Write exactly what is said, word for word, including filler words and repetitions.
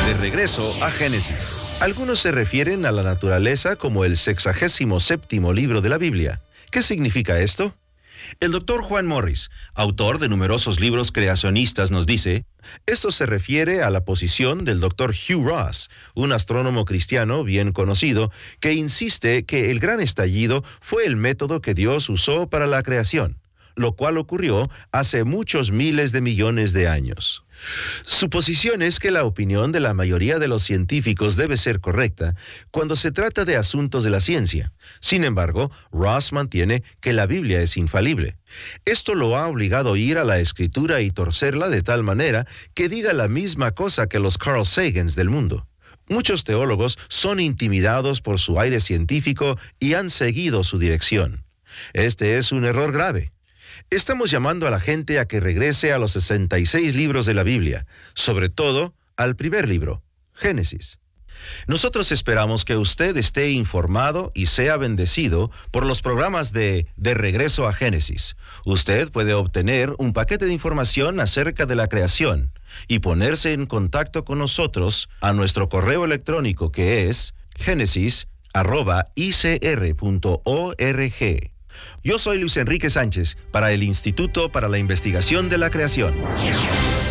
De regreso a Génesis. Algunos se refieren a la naturaleza como el sexagésimo séptimo libro de la Biblia. ¿Qué significa esto? El doctor Juan Morris, autor de numerosos libros creacionistas, nos dice, esto se refiere a la posición del doctor Hugh Ross, un astrónomo cristiano bien conocido, que insiste que el gran estallido fue el método que Dios usó para la creación, lo cual ocurrió hace muchos miles de millones de años. Su posición es que la opinión de la mayoría de los científicos debe ser correcta cuando se trata de asuntos de la ciencia. Sin embargo, Ross mantiene que la Biblia es infalible. Esto lo ha obligado a ir a la Escritura y torcerla de tal manera que diga la misma cosa que los Carl Sagans del mundo. Muchos teólogos son intimidados por su aire científico y han seguido su dirección. Este es un error grave. Estamos llamando a la gente a que regrese a los sesenta y seis libros de la Biblia, sobre todo al primer libro, Génesis. Nosotros esperamos que usted esté informado y sea bendecido por los programas de De Regreso a Génesis. Usted puede obtener un paquete de información acerca de la creación y ponerse en contacto con nosotros a nuestro correo electrónico que es génesis arroba i c r punto org. Yo soy Luis Enrique Sánchez para el Instituto para la Investigación de la Creación.